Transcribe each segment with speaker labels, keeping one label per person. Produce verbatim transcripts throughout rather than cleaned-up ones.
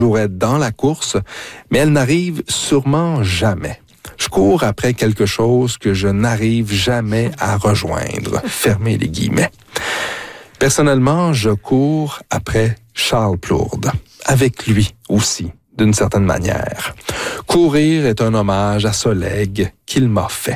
Speaker 1: toujours être dans la course, mais elle n'arrive sûrement jamais. Je cours après quelque chose que je n'arrive jamais à rejoindre. Fermez les guillemets. Personnellement, je cours après Charles Plourde. Avec lui aussi, d'une certaine manière. Courir est un hommage à ce legs qu'il m'a fait.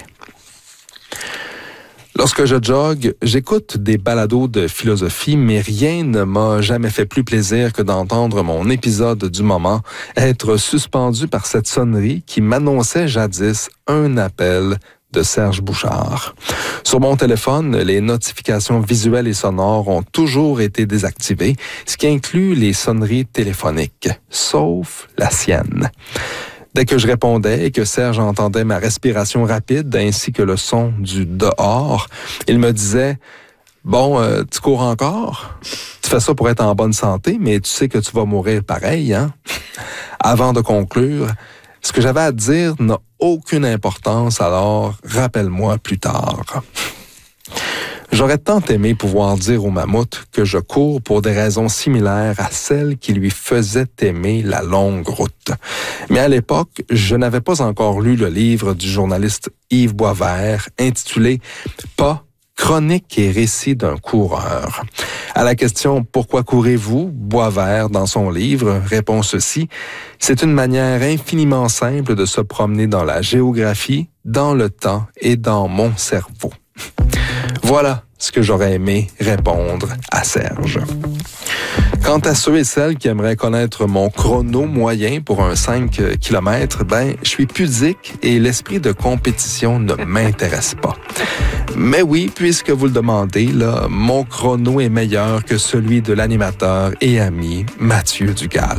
Speaker 1: Lorsque je jogue, j'écoute des balados de philosophie, mais rien ne m'a jamais fait plus plaisir que d'entendre mon épisode du moment être suspendu par cette sonnerie qui m'annonçait jadis un appel de Serge Bouchard. Sur mon téléphone, les notifications visuelles et sonores ont toujours été désactivées, ce qui inclut les sonneries téléphoniques, sauf la sienne. Dès que je répondais et que Serge entendait ma respiration rapide ainsi que le son du dehors, il me disait « Bon, euh, tu cours encore? Tu fais ça pour être en bonne santé, mais tu sais que tu vas mourir pareil, hein? » Avant de conclure, ce que j'avais à dire n'a aucune importance, alors rappelle-moi plus tard. J'aurais tant aimé pouvoir dire au mammouth que je cours pour des raisons similaires à celles qui lui faisaient aimer la longue route. Mais à l'époque, je n'avais pas encore lu le livre du journaliste Yves Boisvert intitulé « Pas, chronique et récit d'un coureur ». À la question « Pourquoi courez-vous ?» Boisvert, dans son livre, répond ceci « C'est une manière infiniment simple de se promener dans la géographie, dans le temps et dans mon cerveau. » Voilà ce que j'aurais aimé répondre à Serge. Quant à ceux et celles qui aimeraient connaître mon chrono moyen pour un cinq kilomètres, ben, je suis pudique et l'esprit de compétition ne m'intéresse pas. Mais oui, puisque vous le demandez, là, mon chrono est meilleur que celui de l'animateur et ami Mathieu Dugal.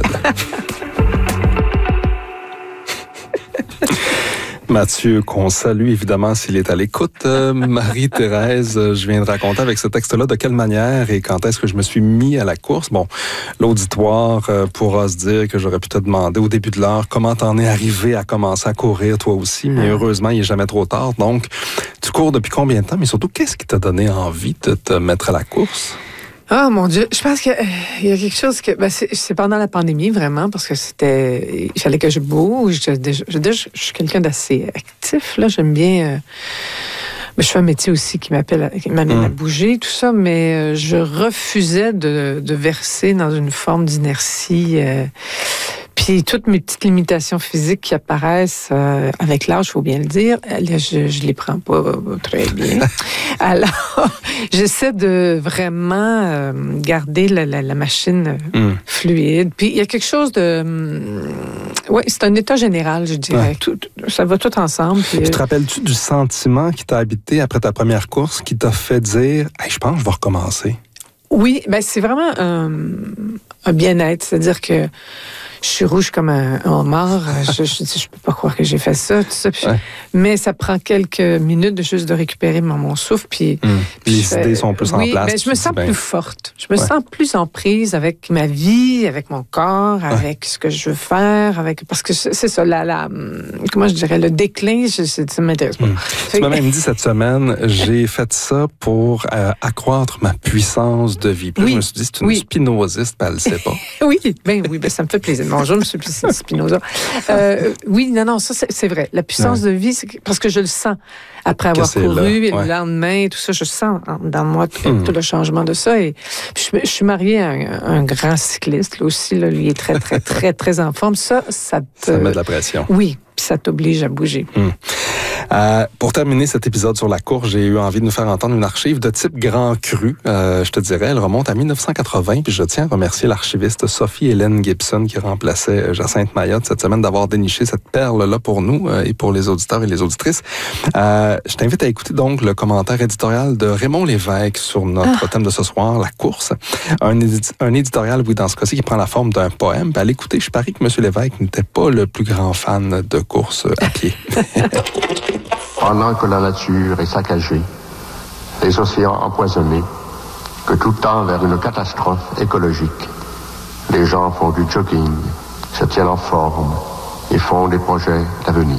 Speaker 1: Mathieu, qu'on salue évidemment s'il est à l'écoute. Euh, Marie-Thérèse, je viens de raconter avec ce texte-là de quelle manière et quand est-ce que je me suis mis à la course. Bon, l'auditoire euh, pourra se dire que j'aurais pu te demander au début de l'heure comment t'en es arrivé à commencer à courir toi aussi, mais heureusement, il n'est jamais trop tard. Donc, tu cours depuis combien de temps? Mais surtout, qu'est-ce qui t'a donné envie de te mettre à la course?
Speaker 2: Ah, oh, mon Dieu, je pense qu'il y a quelque chose que... Ben, c'est, c'est pendant la pandémie, vraiment, parce que c'était... Il fallait que je bouge. Je, je, je, je, je suis quelqu'un d'assez actif, là. J'aime bien... Euh, je fais un métier aussi qui m'appelle, qui m'amène mmh. à bouger, tout ça, mais je refusais de, de verser dans une forme d'inertie... Euh, Puis toutes mes petites limitations physiques qui apparaissent euh, avec l'âge, il faut bien le dire, là, je je les prends pas très bien. Alors, j'essaie de vraiment euh, garder la, la, la machine mm. fluide. Puis il y a quelque chose de... Hum, oui, c'est un état général, je dirais. Ouais. Tout, ça va tout ensemble. Puis,
Speaker 1: tu te rappelles-tu du sentiment qui t'a habité après ta première course, qui t'a fait dire hey, « je pense que je vais recommencer ».
Speaker 2: Oui, ben c'est vraiment un, un bien-être. C'est-à-dire que je suis rouge comme un, un homard. Je, je, je peux pas croire que j'ai fait ça, tout ça. Puis, ouais. Mais ça prend quelques minutes de juste de récupérer mon, mon souffle. Puis,
Speaker 1: mmh. puis les fais, idées sont plus
Speaker 2: oui,
Speaker 1: en place.
Speaker 2: Ben, je me sens
Speaker 1: ben...
Speaker 2: plus forte. Je me
Speaker 1: ouais.
Speaker 2: sens plus en prise avec ma vie, avec mon corps, avec ouais. ce que je veux faire, avec parce que c'est, c'est ça, la, la, comment je dirais, le déclin, je, ça m'intéresse pas. Mmh.
Speaker 1: Tu m'as même dit cette semaine, j'ai fait ça pour euh, accroître ma puissance de vie. Puis oui. là, je me suis dit, c'est une oui. spinoziste, puis elle le sait pas.
Speaker 2: oui, ben oui, ben ça me fait plaisir. Bonjour, monsieur Spinoza. Euh, oui, non, non, ça, c'est, c'est vrai. La puissance ouais. de vie, c'est parce que je le sens. Après avoir couru, là. et ouais. le lendemain, tout ça, je sens dans moi tout, mmh. tout le changement de ça. Et je, je suis mariée à un, un grand cycliste, là aussi, là, lui est très, très, très, très en forme. Ça, ça te...
Speaker 1: Ça met de la pression.
Speaker 2: Oui, puis ça t'oblige à bouger.
Speaker 1: Mmh. Euh, pour terminer cet épisode sur la course, j'ai eu envie de nous faire entendre une archive de type Grand Cru. Euh, je te dirais, elle remonte à dix-neuf cent quatre-vingts, puis je tiens à remercier l'archiviste Sophie-Hélène Gibson qui remplaçait Jacinthe Mayotte cette semaine d'avoir déniché cette perle-là pour nous euh, et pour les auditeurs et les auditrices. Euh, je t'invite à écouter donc le commentaire éditorial de Raymond Lévesque sur notre ah. thème de ce soir, la course. Un, édi- un éditorial, oui, dans ce cas-ci, qui prend la forme d'un poème. Puis à l'écouter, je parie que M. Lévesque n'était pas le plus grand fan de course à pied.
Speaker 3: Pendant que la nature est saccagée, les océans empoisonnés, que tout tend vers une catastrophe écologique, les gens font du jogging, se tiennent en forme et font des projets d'avenir.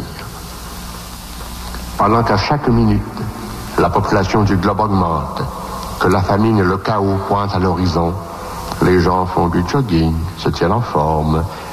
Speaker 3: Pendant qu'à chaque minute, la population du globe augmente, que la famine et le chaos pointent à l'horizon, les gens font du jogging, se tiennent en forme